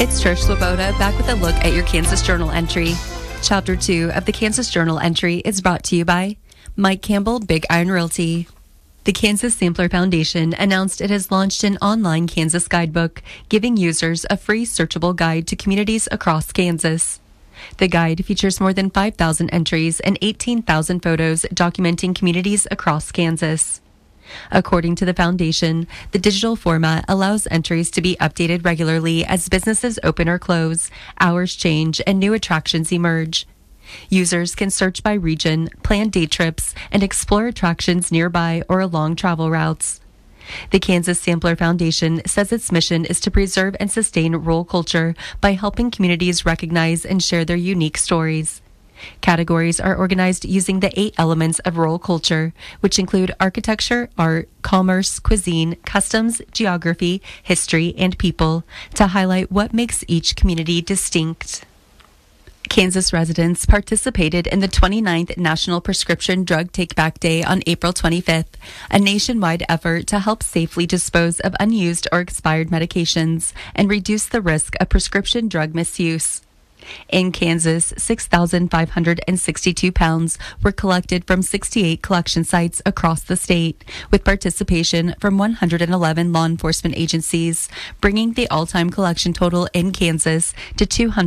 It's Trish Swoboda back with a look at your Kansas Journal entry. Chapter 2 of the Kansas Journal entry is brought to you by Mike Campbell, Big Iron Realty. The Kansas Sampler Foundation announced it has launched an online Kansas guidebook, giving users a free searchable guide to communities across Kansas. The guide features more than 5,000 entries and 18,000 photos documenting communities across Kansas. According to the foundation, the digital format allows entries to be updated regularly as businesses open or close, hours change, and new attractions emerge. Users can search by region, plan day trips, and explore attractions nearby or along travel routes. The Kansas Sampler Foundation says its mission is to preserve and sustain rural culture by helping communities recognize and share their unique stories. Categories are organized using the 8 elements of rural culture, which include architecture, art, commerce, cuisine, customs, geography, history, and people, to highlight what makes each community distinct. Kansas residents participated in the 29th National Prescription Drug Take-Back Day on April 25th, a nationwide effort to help safely dispose of unused or expired medications and reduce the risk of prescription drug misuse. In Kansas, 6,562 pounds were collected from 68 collection sites across the state, with participation from 111 law enforcement agencies, bringing the all-time collection total in Kansas to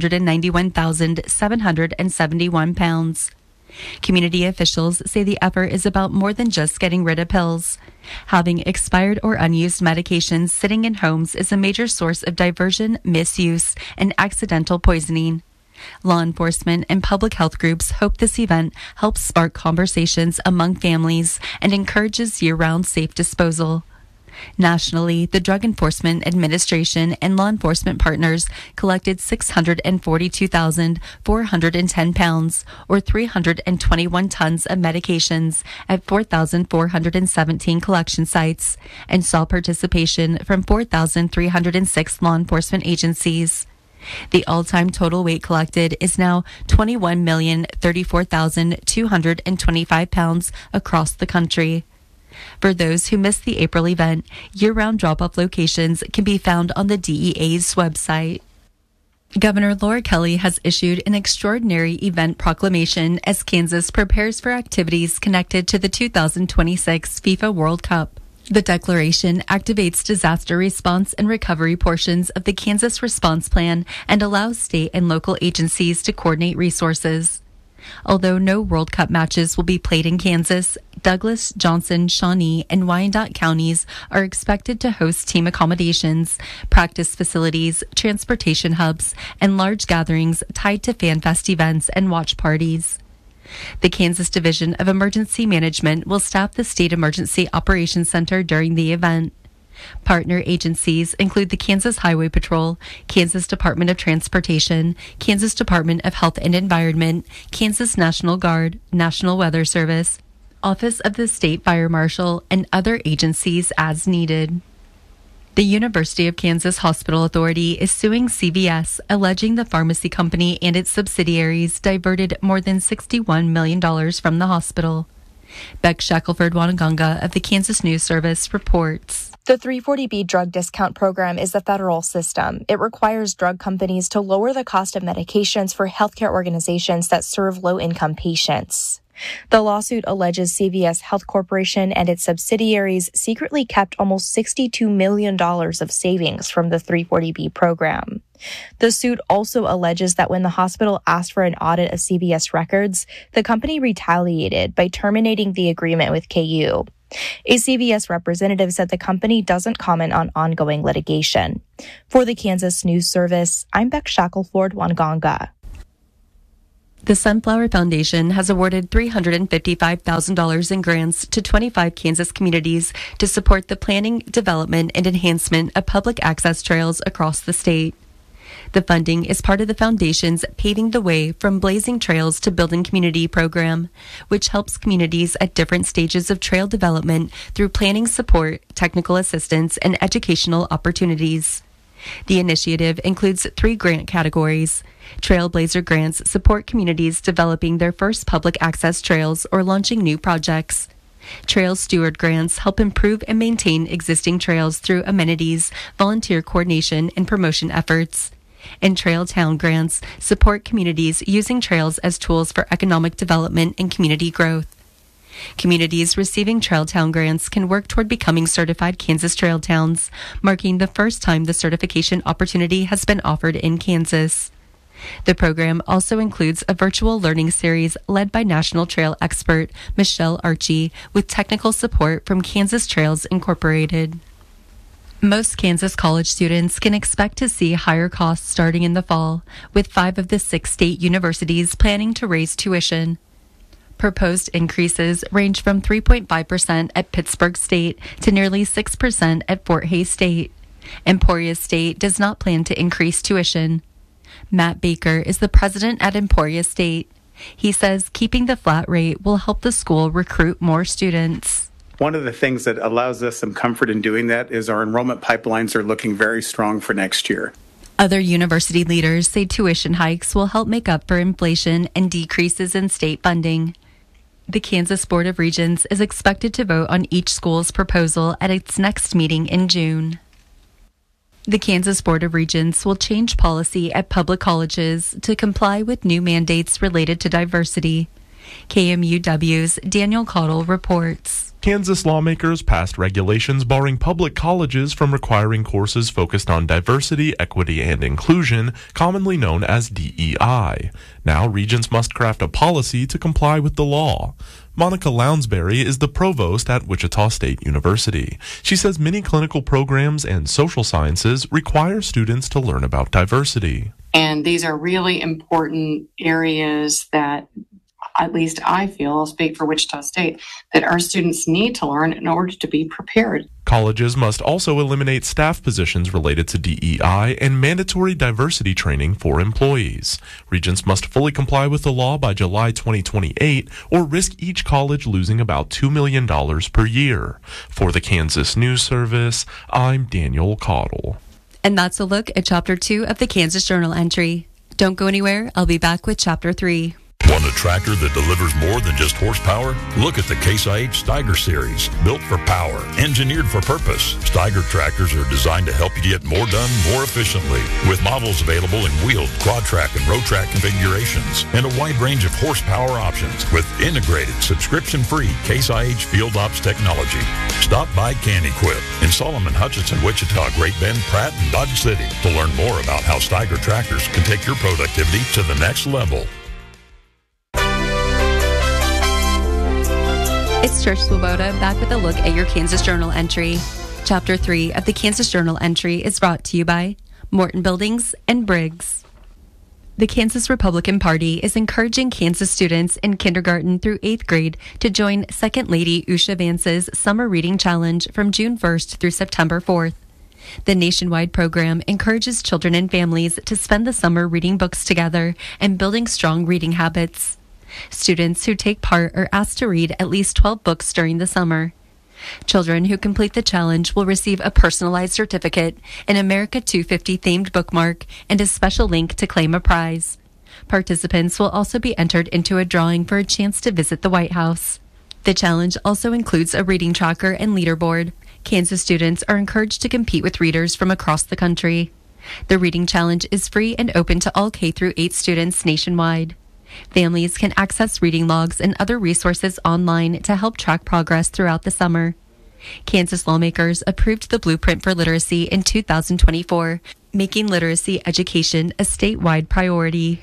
291,771 pounds. Community officials say the effort is about more than just getting rid of pills. Having expired or unused medications sitting in homes is a major source of diversion, misuse, and accidental poisoning. Law enforcement and public health groups hope this event helps spark conversations among families and encourages year-round safe disposal. Nationally, the Drug Enforcement Administration and law enforcement partners collected 642,410 pounds, or 321 tons of medications at 4,417 collection sites, and saw participation from 4,306 law enforcement agencies. The all-time total weight collected is now 21,034,225 pounds across the country. For those who missed the April event, year-round drop-off locations can be found on the DEA's website. Governor Laura Kelly has issued an extraordinary event proclamation as Kansas prepares for activities connected to the 2026 FIFA World Cup. The declaration activates disaster response and recovery portions of the Kansas Response Plan and allows state and local agencies to coordinate resources. Although no World Cup matches will be played in Kansas, Douglas, Johnson, Shawnee, and Wyandotte counties are expected to host team accommodations, practice facilities, transportation hubs, and large gatherings tied to FanFest events and watch parties. The Kansas Division of Emergency Management will staff the State Emergency Operations Center during the event. Partner agencies include the Kansas Highway Patrol, Kansas Department of Transportation, Kansas Department of Health and Environment, Kansas National Guard, National Weather Service, Office of the State Fire Marshal, and other agencies as needed. The University of Kansas Hospital Authority is suing CVS, alleging the pharmacy company and its subsidiaries diverted more than $61 million from the hospital. Beck Shackelford-Wanaganga of the Kansas News Service reports. The 340B drug discount program is a federal system. It requires drug companies to lower the cost of medications for healthcare organizations that serve low-income patients. The lawsuit alleges CVS Health Corporation and its subsidiaries secretly kept almost $62 million of savings from the 340B program. The suit also alleges that when the hospital asked for an audit of CVS records, the company retaliated by terminating the agreement with KU. A CVS representative said the company doesn't comment on ongoing litigation. For the Kansas News Service, I'm Beck Shackelford-Wanaganga. The Sunflower Foundation has awarded $355,000 in grants to 25 Kansas communities to support the planning, development, and enhancement of public access trails across the state. The funding is part of the foundation's Paving the Way from Blazing Trails to Building Community program, which helps communities at different stages of trail development through planning support, technical assistance, and educational opportunities. The initiative includes 3 grant categories. Trailblazer grants support communities developing their first public access trails or launching new projects. Trail Steward grants help improve and maintain existing trails through amenities, volunteer coordination, and promotion efforts. and Trail Town grants support communities using trails as tools for economic development and community growth. Communities receiving Trail Town grants can work toward becoming certified Kansas Trail Towns, marking the first time the certification opportunity has been offered in Kansas. The program also includes a virtual learning series led by National Trail expert Michelle Archie with technical support from Kansas Trails Incorporated. Most Kansas college students can expect to see higher costs starting in the fall, with 5 of the 6 state universities planning to raise tuition. Proposed increases range from 3.5% at Pittsburgh State to nearly 6% at Fort Hays State. Emporia State does not plan to increase tuition. Matt Baker is the president at Emporia State. He says keeping the flat rate will help the school recruit more students. One of the things that allows us some comfort in doing that is our enrollment pipelines are looking very strong for next year. Other university leaders say tuition hikes will help make up for inflation and decreases in state funding. The Kansas Board of Regents is expected to vote on each school's proposal at its next meeting in June. The Kansas Board of Regents will change policy at public colleges to comply with new mandates related to diversity. KMUW's Daniel Cottle reports. Kansas lawmakers passed regulations barring public colleges from requiring courses focused on diversity, equity, and inclusion, commonly known as DEI. Now, regents must craft a policy to comply with the law. Monica Lounsbury is the provost at Wichita State University. She says many clinical programs and social sciences require students to learn about diversity. And these are really important areas that, at least I feel, I'll speak for Wichita State, that our students need to learn in order to be prepared. Colleges must also eliminate staff positions related to DEI and mandatory diversity training for employees. Regents must fully comply with the law by July 2028 or risk each college losing about $2 million per year. For the Kansas News Service, I'm Daniel Cottle. And that's a look at Chapter 2 of the Kansas Journal entry. Don't go anywhere. I'll be back with Chapter 3. Want a tractor that delivers more than just horsepower? Look at the Case IH Steiger series. Built for power, engineered for purpose. Steiger tractors are designed to help you get more done more efficiently. With models available in wheeled, quad track, and road track configurations. And a wide range of horsepower options with integrated, subscription-free Case IH Field Ops technology. Stop by Can Equip in Solomon, Hutchinson, Wichita, Great Bend, Pratt, and Dodge City to learn more about how Steiger tractors can take your productivity to the next level. It's Trish Swoboda back with a look at your Kansas Journal entry. Chapter 3 of the Kansas Journal entry is brought to you by Morton Buildings and Briggs. The Kansas Republican Party is encouraging Kansas students in kindergarten through 8th grade to join Second Lady Usha Vance's Summer Reading Challenge from June 1st through September 4th. The nationwide program encourages children and families to spend the summer reading books together and building strong reading habits. Students who take part are asked to read at least 12 books during the summer. Children who complete the challenge will receive a personalized certificate, an America 250 themed bookmark, and a special link to claim a prize. Participants will also be entered into a drawing for a chance to visit the White House. The challenge also includes a reading tracker and leaderboard. Kansas students are encouraged to compete with readers from across the country. The reading challenge is free and open to all K-8 students nationwide. Families can access reading logs and other resources online to help track progress throughout the summer. Kansas lawmakers approved the Blueprint for Literacy in 2024, making literacy education a statewide priority.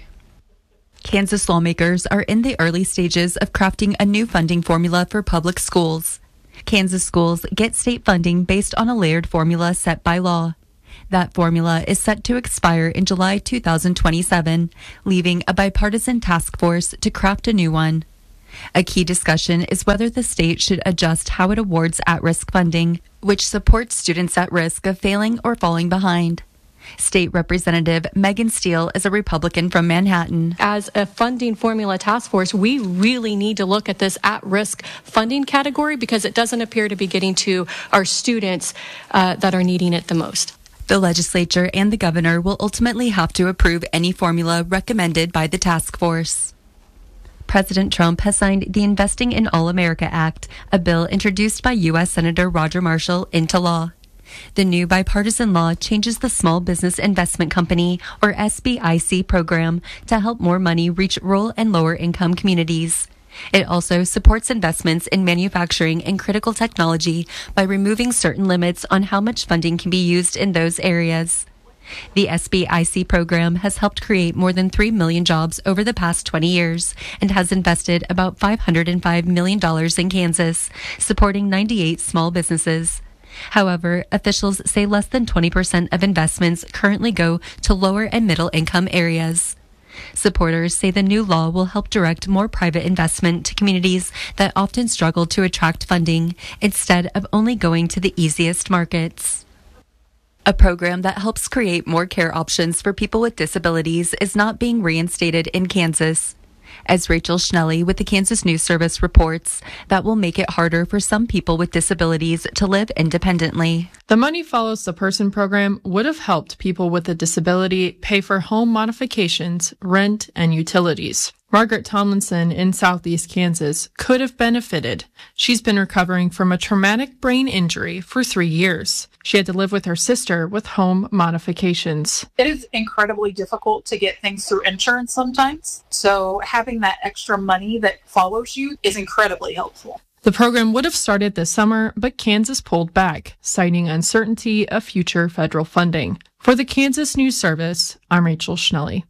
Kansas lawmakers are in the early stages of crafting a new funding formula for public schools. Kansas schools get state funding based on a layered formula set by law. That formula is set to expire in July 2027, leaving a bipartisan task force to craft a new one. A key discussion is whether the state should adjust how it awards at-risk funding, which supports students at risk of failing or falling behind. State Representative Megan Steele is a Republican from Manhattan. As a funding formula task force, we really need to look at this at-risk funding category because it doesn't appear to be getting to our students that are needing it the most. The legislature and the governor will ultimately have to approve any formula recommended by the task force. President Trump has signed the Investing in All America Act, a bill introduced by U.S. Senator Roger Marshall, into law. The new bipartisan law changes the Small Business Investment Company, or SBIC, program to help more money reach rural and lower income communities. It also supports investments in manufacturing and critical technology by removing certain limits on how much funding can be used in those areas. The SBIC program has helped create more than 3 million jobs over the past 20 years and has invested about $505 million in Kansas, supporting 98 small businesses. However, officials say less than 20% of investments currently go to lower and middle income areas. Supporters say the new law will help direct more private investment to communities that often struggle to attract funding, instead of only going to the easiest markets. A program that helps create more care options for people with disabilities is not being reinstated in Kansas. As Rachel Schnelly with the Kansas News Service reports, that will make it harder for some people with disabilities to live independently. The Money Follows the Person program would have helped people with a disability pay for home modifications, rent, and utilities. Margaret Tomlinson in Southeast Kansas could have benefited. She's been recovering from a traumatic brain injury for 3 years. She had to live with her sister with home modifications. It is incredibly difficult to get things through insurance sometimes. So having that extra money that follows you is incredibly helpful. The program would have started this summer, but Kansas pulled back, citing uncertainty of future federal funding. For the Kansas News Service, I'm Rachel Schnelly.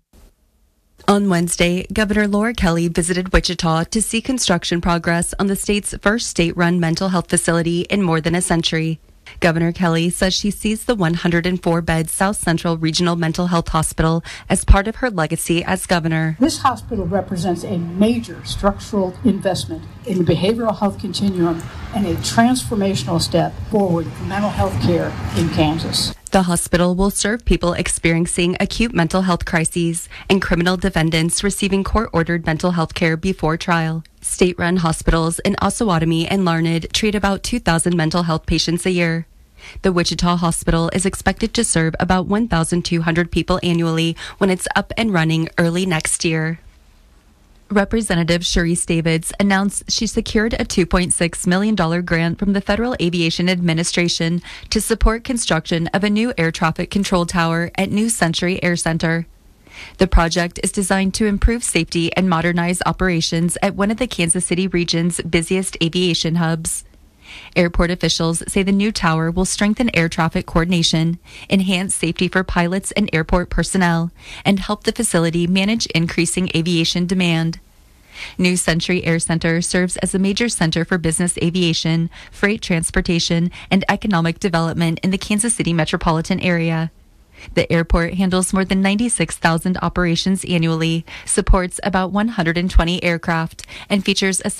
On Wednesday, Governor Laura Kelly visited Wichita to see construction progress on the state's first state-run mental health facility in more than a century. Governor Kelly says she sees the 104-bed South Central Regional Mental Health Hospital as part of her legacy as governor. This hospital represents a major structural investment in the behavioral health continuum and a transformational step forward for mental health care in Kansas. The hospital will serve people experiencing acute mental health crises and criminal defendants receiving court-ordered mental health care before trial. State-run hospitals in Osawatomie and Larned treat about 2,000 mental health patients a year. The Wichita Hospital is expected to serve about 1,200 people annually when it's up and running early next year. Representative Sharice Davids announced she secured a $2.6 million grant from the Federal Aviation Administration to support construction of a new air traffic control tower at New Century Air Center. The project is designed to improve safety and modernize operations at one of the Kansas City region's busiest aviation hubs. Airport officials say the new tower will strengthen air traffic coordination, enhance safety for pilots and airport personnel, and help the facility manage increasing aviation demand. New Century Air Center serves as a major center for business aviation, freight transportation, and economic development in the Kansas City metropolitan area. The airport handles more than 96,000 operations annually, supports about 120 aircraft, and features a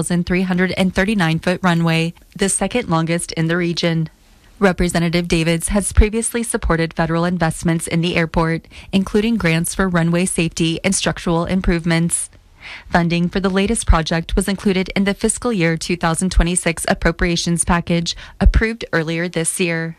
7,339-foot runway, the second longest in the region. Representative Davids has previously supported federal investments in the airport, including grants for runway safety and structural improvements. Funding for the latest project was included in the fiscal year 2026 appropriations package approved earlier this year.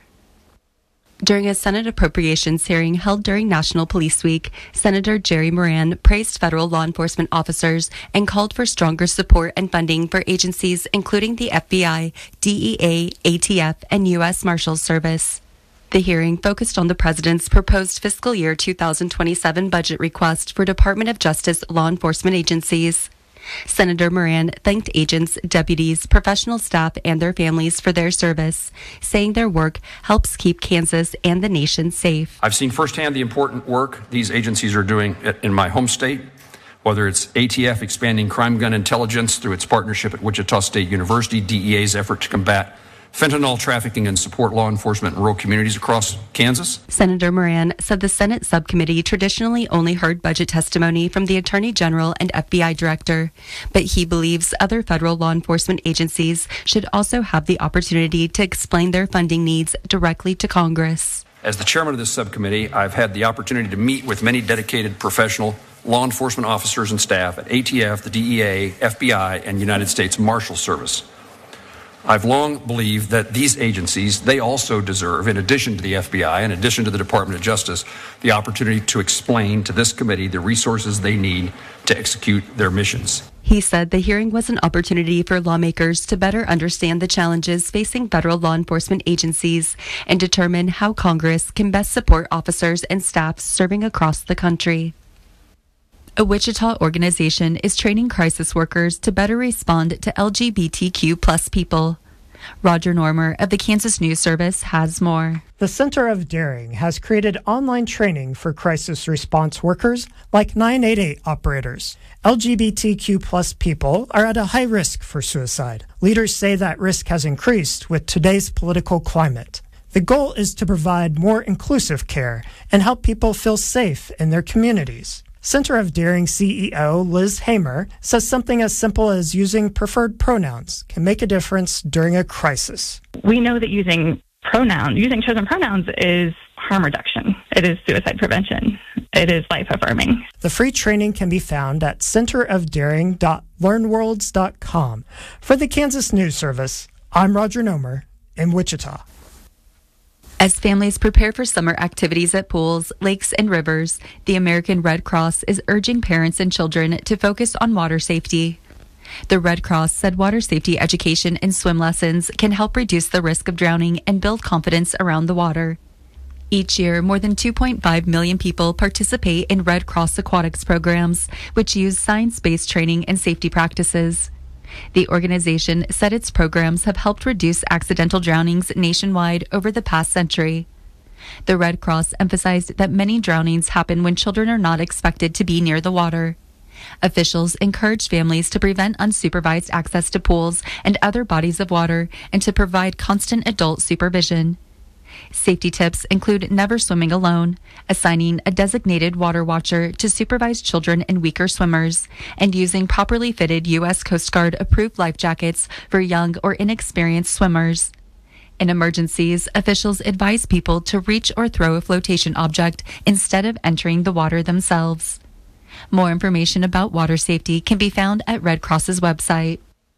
During a Senate appropriations hearing held during National Police Week, Senator Jerry Moran praised federal law enforcement officers and called for stronger support and funding for agencies including the FBI, DEA, ATF, and U.S. Marshals Service. The hearing focused on the president's proposed fiscal year 2027 budget request for Department of Justice law enforcement agencies. Senator Moran thanked agents, deputies, professional staff, and their families for their service, saying their work helps keep Kansas and the nation safe. I've seen firsthand the important work these agencies are doing in my home state, whether it's ATF expanding crime gun intelligence through its partnership at Wichita State University, DEA's effort to combat fentanyl trafficking and support law enforcement in rural communities across Kansas. Senator Moran said the Senate subcommittee traditionally only heard budget testimony from the Attorney General and FBI Director, but he believes other federal law enforcement agencies should also have the opportunity to explain their funding needs directly to Congress. As the chairman of this subcommittee, I've had the opportunity to meet with many dedicated professional law enforcement officers and staff at ATF, the DEA, FBI, and United States Marshals Service. I've long believed that these agencies, they also deserve, in addition to the FBI, in addition to the Department of Justice, the opportunity to explain to this committee the resources they need to execute their missions. He said the hearing was an opportunity for lawmakers to better understand the challenges facing federal law enforcement agencies and determine how Congress can best support officers and staff serving across the country. A Wichita organization is training crisis workers to better respond to LGBTQ plus people. Roger Normer of the Kansas News Service has more. The Center of Daring has created online training for crisis response workers like 988 operators. LGBTQ plus people are at a high risk for suicide. Leaders say that risk has increased with today's political climate. The goal is to provide more inclusive care and help people feel safe in their communities. Center of Daring CEO Liz Hamer says something as simple as using preferred pronouns can make a difference during a crisis. We know that using chosen pronouns is harm reduction. It is suicide prevention. It is life affirming. The free training can be found at centerofdaring.learnworlds.com. For the Kansas News Service, I'm Roger Nomer in Wichita. As families prepare for summer activities at pools, lakes, and rivers, the American Red Cross is urging parents and children to focus on water safety. The Red Cross said water safety education and swim lessons can help reduce the risk of drowning and build confidence around the water. Each year, more than 2.5 million people participate in Red Cross Aquatics programs, which use science-based training and safety practices. The organization said its programs have helped reduce accidental drownings nationwide over the past century. The Red Cross emphasized that many drownings happen when children are not expected to be near the water. Officials encouraged families to prevent unsupervised access to pools and other bodies of water and to provide constant adult supervision. Safety tips include never swimming alone, assigning a designated water watcher to supervise children and weaker swimmers, and using properly fitted U.S. Coast Guard approved life jackets for young or inexperienced swimmers. In emergencies, officials advise people to reach or throw a flotation object instead of entering the water themselves. More information about water safety can be found at Red Cross's website.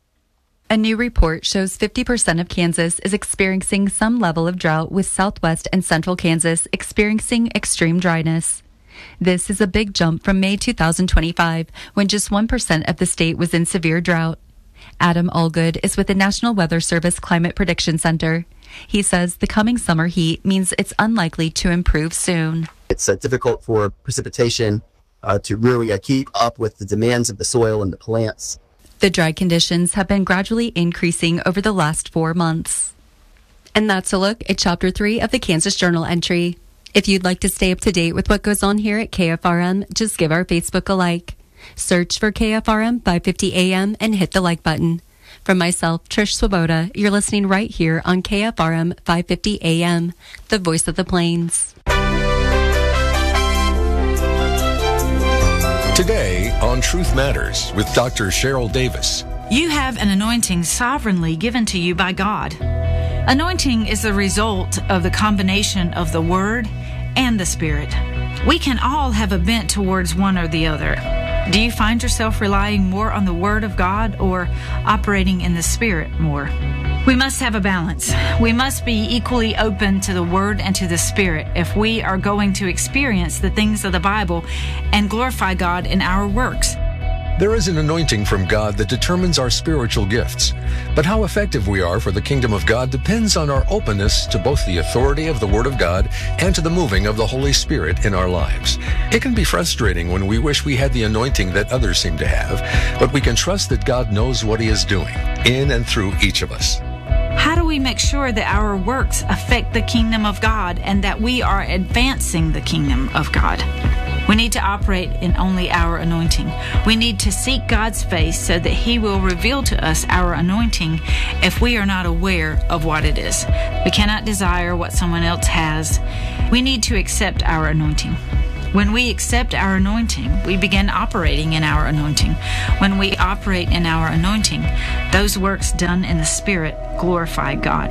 A new report shows 50% of Kansas is experiencing some level of drought, with southwest and central Kansas experiencing extreme dryness. This is a big jump from May 2025, when just 1% of the state was in severe drought. Adam Allgood is with the National Weather Service Climate Prediction Center. He says the coming summer heat means it's unlikely to improve soon. It's difficult for precipitation to really keep up with the demands of the soil and the plants. The dry conditions have been gradually increasing over the last 4 months. And that's a look at Chapter 3 of the Kansas Journal entry. If you'd like to stay up to date with what goes on here at KFRM, just give our Facebook a like. Search for KFRM 550 AM and hit the like button. From myself, Trish Swoboda, you're listening right here on KFRM 550 AM, the voice of the plains. Today on Truth Matters with Dr. Cheryl Davis. You have an anointing sovereignly given to you by God. Anointing is the result of the combination of the Word and the Spirit. We can all have a bent towards one or the other. Do you find yourself relying more on the Word of God or operating in the Spirit more? We must have a balance. We must be equally open to the Word and to the Spirit if we are going to experience the things of the Bible and glorify God in our works. There is an anointing from God that determines our spiritual gifts. But how effective we are for the kingdom of God depends on our openness to both the authority of the Word of God and to the moving of the Holy Spirit in our lives. It can be frustrating when we wish we had the anointing that others seem to have, but we can trust that God knows what He is doing in and through each of us. How do we make sure that our works affect the kingdom of God and that we are advancing the kingdom of God? We need to operate in only our anointing. We need to seek God's face so that He will reveal to us our anointing if we are not aware of what it is. We cannot desire what someone else has. We need to accept our anointing. When we accept our anointing, we begin operating in our anointing. When we operate in our anointing, those works done in the Spirit glorify God.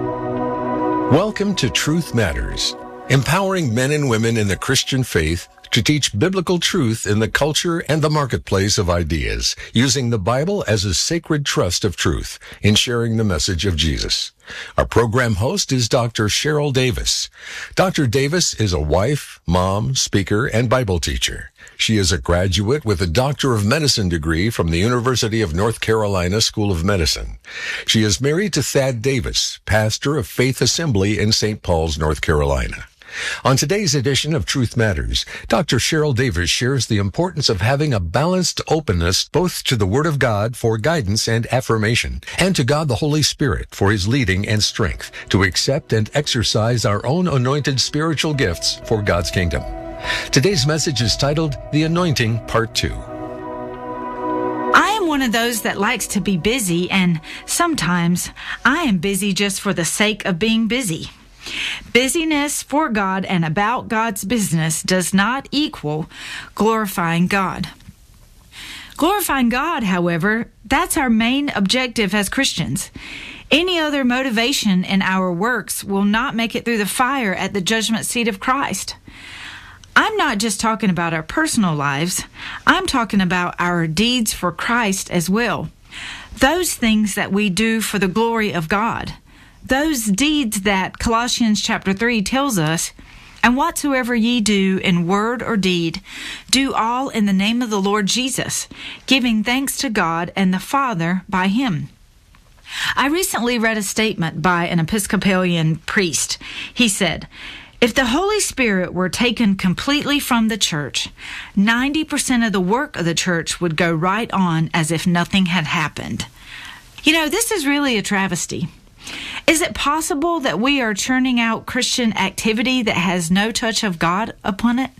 Welcome to Truth Matters, empowering men and women in the Christian faith to teach biblical truth in the culture and the marketplace of ideas, using the Bible as a sacred trust of truth in sharing the message of Jesus. Our program host is Dr. Cheryl Davis. Dr. Davis is a wife, mom, speaker, and Bible teacher. She is a graduate with a Doctor of Medicine degree from the University of North Carolina School of Medicine. She is married to Thad Davis, pastor of Faith Assembly in St. Paul's, North Carolina. On today's edition of Truth Matters, Dr. Cheryl Davis shares the importance of having a balanced openness both to the Word of God for guidance and affirmation, and to God the Holy Spirit for His leading and strength to accept and exercise our own anointed spiritual gifts for God's kingdom. Today's message is titled The Anointing, Part 2. I am one of those that likes to be busy, and sometimes I am busy just for the sake of being busy. Busyness for God and about God's business does not equal glorifying God. Glorifying God, however, that's our main objective as Christians. Any other motivation in our works will not make it through the fire at the judgment seat of Christ. I'm not just talking about our personal lives. I'm talking about our deeds for Christ as well. Those things that we do for the glory of God. Those deeds that Colossians chapter 3 tells us, and whatsoever ye do in word or deed, do all in the name of the Lord Jesus, giving thanks to God and the Father by Him. I recently read a statement by an Episcopalian priest. He said, if the Holy Spirit were taken completely from the church, 90% of the work of the church would go right on as if nothing had happened. You know, this is really a travesty. Is it possible that we are churning out Christian activity that has no touch of God upon it?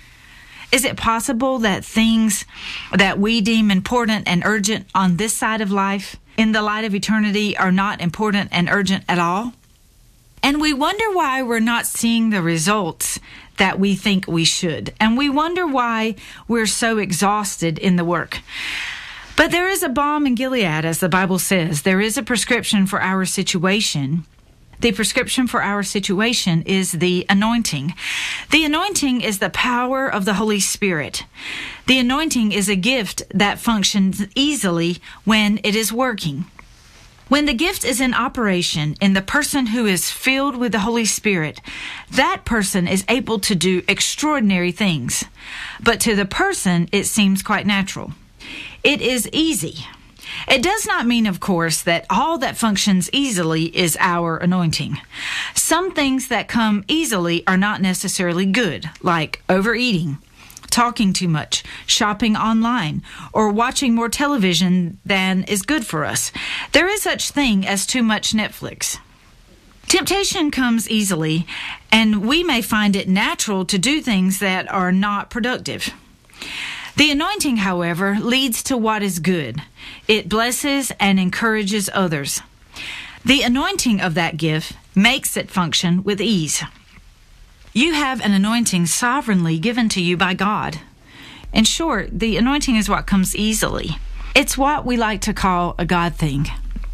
Is it possible that things that we deem important and urgent on this side of life, in the light of eternity, are not important and urgent at all? And we wonder why we're not seeing the results that we think we should. And we wonder why we're so exhausted in the work. But there is a balm in Gilead, as the Bible says. There is a prescription for our situation. The prescription for our situation is the anointing. The anointing is the power of the Holy Spirit. The anointing is a gift that functions easily when it is working. When the gift is in operation in the person who is filled with the Holy Spirit, that person is able to do extraordinary things. But to the person, it seems quite natural. It is easy. It does not mean, of course, that all that functions easily is our anointing. Some things that come easily are not necessarily good, like overeating, talking too much, shopping online, or watching more television than is good for us. There is such thing as too much Netflix. Temptation comes easily, and we may find it natural to do things that are not productive. The anointing, however, leads to what is good. It blesses and encourages others. The anointing of that gift makes it function with ease. You have an anointing sovereignly given to you by God. In short, the anointing is what comes easily. It's what we like to call a God thing.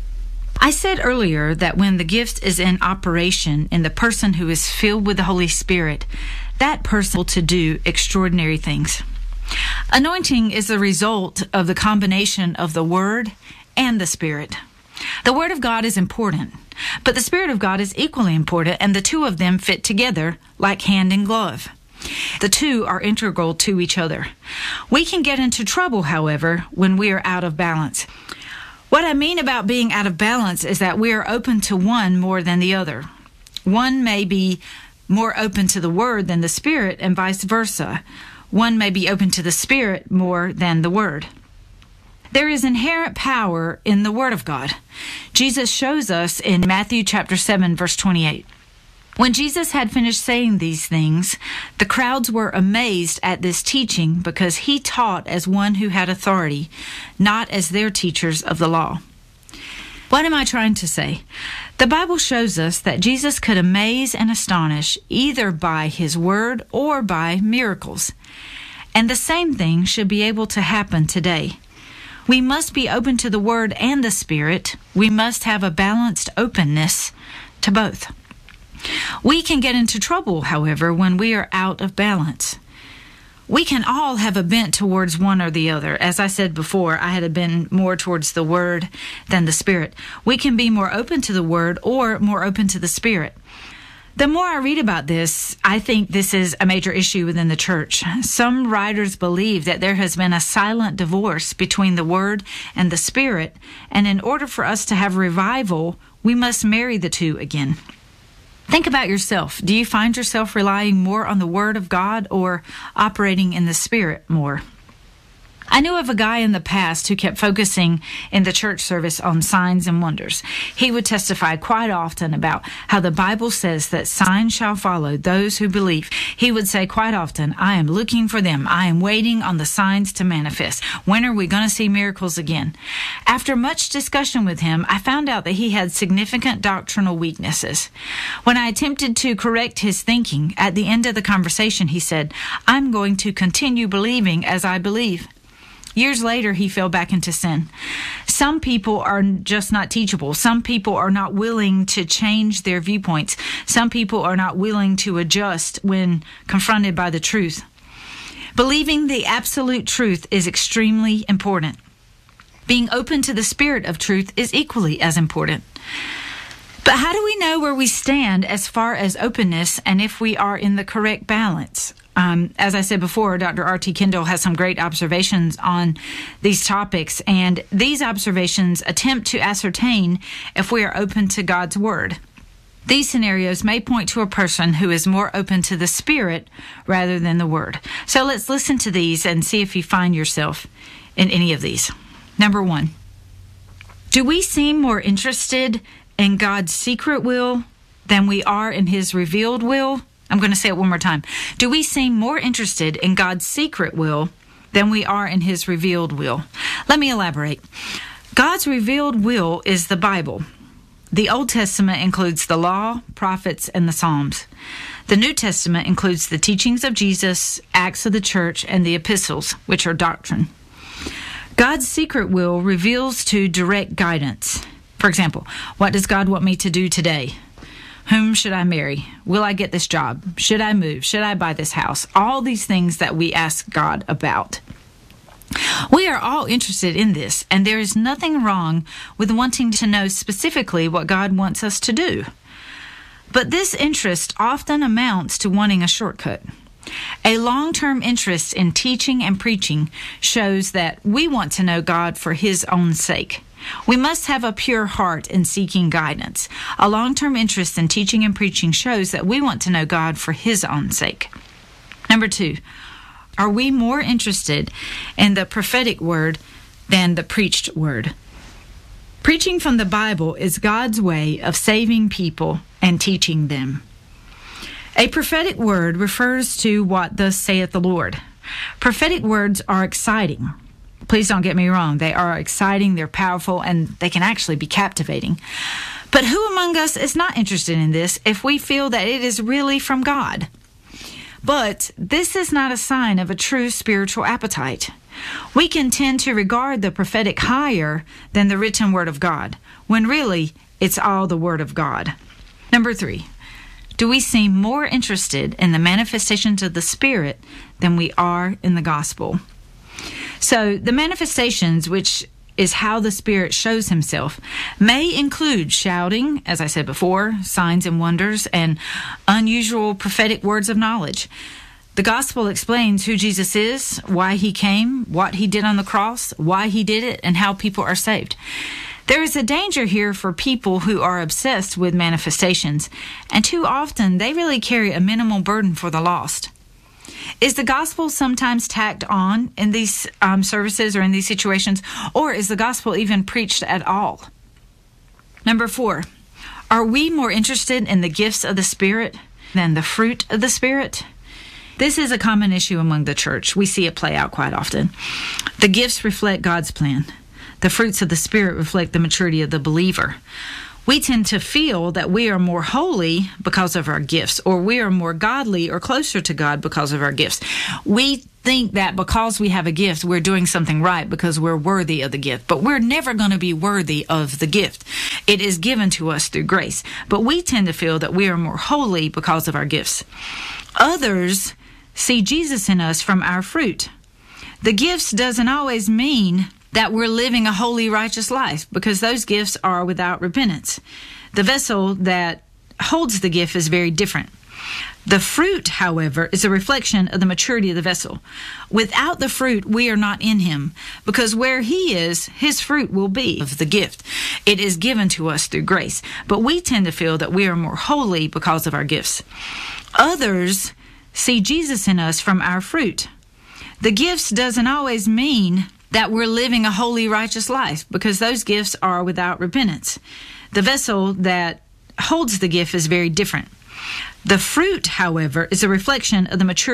I said earlier that when the gift is in operation in the person who is filled with the Holy Spirit, that person will to do extraordinary things. Anointing is the result of the combination of the Word and the Spirit. The Word of God is important, but the Spirit of God is equally important, and the two of them fit together like hand and glove. The two are integral to each other. We can get into trouble, however, when we are out of balance. What I mean about being out of balance is that we are open to one more than the other. One may be more open to the Word than the Spirit, and vice versa. One may be open to the Spirit more than the Word. There is inherent power in the Word of God. Jesus shows us in Matthew chapter 7, verse 28. When Jesus had finished saying these things, the crowds were amazed at this teaching because he taught as one who had authority, not as their teachers of the law. What am I trying to say? The Bible shows us that Jesus could amaze and astonish either by his word or by miracles. And the same thing should be able to happen today. We must be open to the Word and the Spirit. We must have a balanced openness to both. We can get into trouble, however, when we are out of balance. We can all have a bent towards one or the other. As I said before, I had a bent more towards the Word than the Spirit. We can be more open to the Word or more open to the Spirit. The more I read about this, I think this is a major issue within the church. Some writers believe that there has been a silent divorce between the Word and the Spirit, and in order for us to have revival, we must marry the two again. Think about yourself. Do you find yourself relying more on the Word of God or operating in the Spirit more? I knew of a guy in the past who kept focusing in the church service on signs and wonders. He would testify quite often about how the Bible says that signs shall follow those who believe. He would say quite often, I am looking for them. I am waiting on the signs to manifest. When are we going to see miracles again? After much discussion with him, I found out that he had significant doctrinal weaknesses. When I attempted to correct his thinking, at the end of the conversation, he said, I'm going to continue believing as I believe. Years later, he fell back into sin. Some people are just not teachable. Some people are not willing to change their viewpoints. Some people are not willing to adjust when confronted by the truth. Believing the absolute truth is extremely important. Being open to the spirit of truth is equally as important. But how do we know where we stand as far as openness and if we are in the correct balance? As I said before, Dr. R.T. Kendall has some great observations on these topics, and these observations attempt to ascertain if we are open to God's Word. These scenarios may point to a person who is more open to the Spirit rather than the Word. So let's listen to these and see if you find yourself in any of these. Number 1, do we seem more interested in God's secret will than we are in His revealed will? I'm going to say it one more time. Do we seem more interested in God's secret will than we are in His revealed will? Let me elaborate. God's revealed will is the Bible. The Old Testament includes the law, prophets, and the Psalms. The New Testament includes the teachings of Jesus, Acts of the Church, and the epistles, which are doctrine. God's secret will reveals to direct guidance. For example, what does God want me to do today? Whom should I marry? Will I get this job? Should I move? Should I buy this house? All these things that we ask God about. We are all interested in this, and there is nothing wrong with wanting to know specifically what God wants us to do. But this interest often amounts to wanting a shortcut. A long-term interest in teaching and preaching shows that we want to know God for His own sake. We must have a pure heart in seeking guidance. A long-term interest in teaching and preaching shows that we want to know God for His own sake. Number 2, are we more interested in the prophetic word than the preached word? Preaching from the Bible is God's way of saving people and teaching them. A prophetic word refers to what thus saith the Lord. Prophetic words are exciting. Please don't get me wrong. They are exciting, they're powerful, and they can actually be captivating. But who among us is not interested in this if we feel that it is really from God? But this is not a sign of a true spiritual appetite. We can tend to regard the prophetic higher than the written Word of God, when really it's all the Word of God. Number 3, do we seem more interested in the manifestations of the Spirit than we are in the gospel? So the manifestations, which is how the Spirit shows Himself, may include shouting, as I said before, signs and wonders, and unusual prophetic words of knowledge. The gospel explains who Jesus is, why He came, what He did on the cross, why He did it, and how people are saved. There is a danger here for people who are obsessed with manifestations, and too often they really carry a minimal burden for the lost. Is the gospel sometimes tacked on in these services or in these situations, or is the gospel even preached at all? Number 4, are we more interested in the gifts of the Spirit than the fruit of the Spirit? This is a common issue among the church. We see it play out quite often. The gifts reflect God's plan. The fruits of the Spirit reflect the maturity of the believer. We tend to feel that we are more holy because of our gifts, or we are more godly or closer to God because of our gifts. We think that because we have a gift, we're doing something right because we're worthy of the gift. But we're never going to be worthy of the gift. It is given to us through grace. But we tend to feel that we are more holy because of our gifts. Others see Jesus in us from our fruit. The gifts doesn't always mean that we're living a holy, righteous life, because those gifts are without repentance. The vessel that holds the gift is very different. The fruit, however, is a reflection of the maturity of the vessel. Without the fruit, we are not in him, because where he is, his fruit will be of the gift. It is given to us through grace, but we tend to feel that we are more holy because of our gifts. Others see Jesus in us from our fruit. The gifts doesn't always mean that we're living a holy, righteous life, because those gifts are without repentance. The vessel that holds the gift is very different. The fruit, however, is a reflection of the maturity